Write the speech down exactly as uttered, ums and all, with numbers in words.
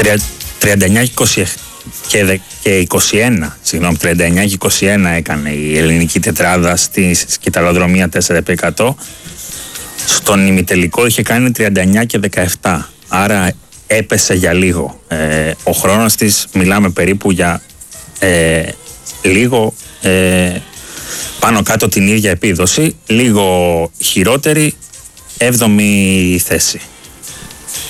τριάντα εννιά και είκοσι ένα, συγγνώμη, τριάντα εννιά και είκοσι ένα έκανε η ελληνική τετράδα στη σκηταλοδρομία τέσσερα επί εκατό. Στον ημιτελικό είχε κάνει τριάντα εννιά και δεκαεπτά, άρα έπεσε για λίγο. Ε, ο χρόνος της, μιλάμε περίπου για ε, λίγο ε, πάνω κάτω την ίδια επίδοση, λίγο χειρότερη, έβδομη θέση.